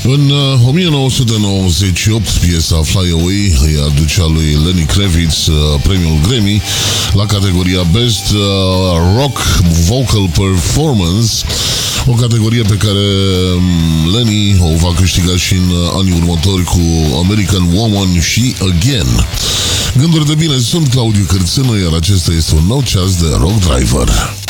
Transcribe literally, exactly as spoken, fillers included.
În uh, o mie nouă sute nouăzeci și opt, piesa Fly Away îi aducea lui Lenny Kravitz uh, premiul Grammy la categoria Best uh, Rock Vocal Performance, o categorie pe care um, Lenny o va câștiga și în uh, anii următori cu American Woman și Again. Gânduri de bine, sunt Claudiu Cârțânu, iar acesta este un nou ceas de Rock Driver.